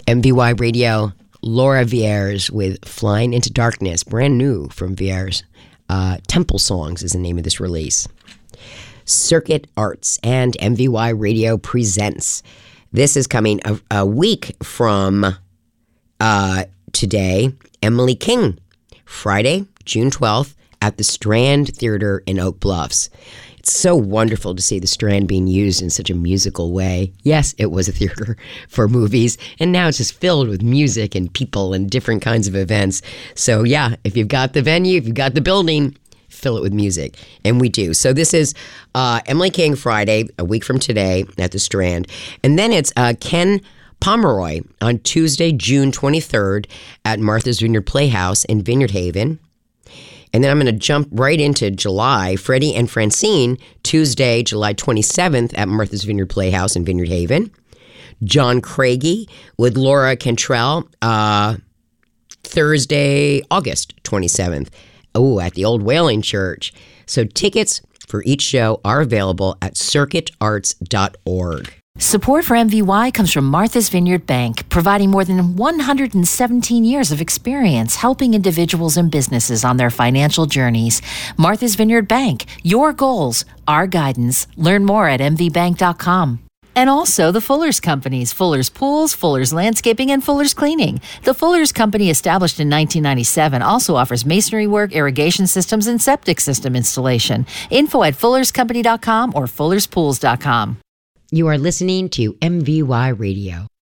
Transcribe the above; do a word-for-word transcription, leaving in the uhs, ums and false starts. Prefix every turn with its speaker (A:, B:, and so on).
A: M V Y Radio, Laura Vieres with Flying into Darkness, brand new from Vieres. Uh, Temple Songs is the name of this release. Circuit Arts and M V Y Radio presents. This is coming a, a week from uh, today. Emily King, Friday, June twelfth, at the Strand Theater in Oak Bluffs. It's so wonderful to see the Strand being used in such a musical way. Yes, it was a theater for movies, and now it's just filled with music and people and different kinds of events. So yeah, if you've got the venue, if you've got the building, fill it with music. And we do. So this is uh, Emily King Friday, a week from today at the Strand. And then it's uh, Ken Pomeroy on Tuesday, June twenty-third at Martha's Vineyard Playhouse in Vineyard Haven. And then I'm going to jump right into July. Freddie and Francine, Tuesday, July twenty-seventh at Martha's Vineyard Playhouse in Vineyard Haven. John Craigie with Laura Cantrell, uh, Thursday, August twenty-seventh. Oh, at the Old Whaling Church. So tickets for each show are available at circuit arts dot org.
B: Support for M V Y comes from Martha's Vineyard Bank, providing more than one hundred seventeen years of experience helping individuals and businesses on their financial journeys. Martha's Vineyard Bank, your goals, our guidance. Learn more at m v bank dot com. And also the Fuller's Companies, Fuller's Pools, Fuller's Landscaping, and Fuller's Cleaning. The Fuller's Company, established in nineteen ninety-seven, also offers masonry work, irrigation systems, and septic system installation. Info at fullers company dot com or fullers pools dot com.
A: You are listening to M V Y Radio.